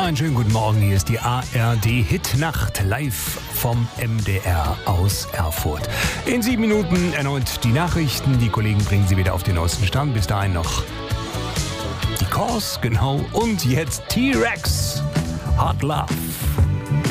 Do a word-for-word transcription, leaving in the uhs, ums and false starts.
einen schönen guten Morgen. Hier ist die A R D-Hitnacht live vom M D R aus Erfurt. In sieben Minuten erneut die Nachrichten. Die Kollegen bringen sie wieder auf den neuesten Stand. Bis dahin noch die Cause, genau. Und jetzt T-Rex, Hot Love.